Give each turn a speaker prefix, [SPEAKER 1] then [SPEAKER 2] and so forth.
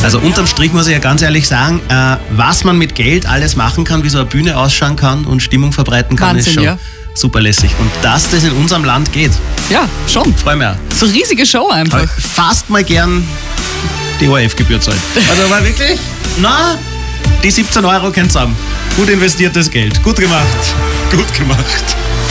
[SPEAKER 1] Also unterm Strich muss ich ja ganz ehrlich sagen, was man mit Geld alles machen kann, wie so eine Bühne ausschauen kann und Stimmung verbreiten kann,
[SPEAKER 2] Wahnsinn,
[SPEAKER 1] ist schon
[SPEAKER 2] ja.
[SPEAKER 1] super lässig. Und dass das in unserem Land geht,
[SPEAKER 2] Ja, schon.
[SPEAKER 1] freue mich auch.
[SPEAKER 2] So eine riesige Show einfach.
[SPEAKER 1] Hab ich fast mal gern die ORF-Gebühr zahlen. Also war wirklich, die 17 Euro könnt ihr haben. Gut investiertes Geld. Gut gemacht. Gut gemacht.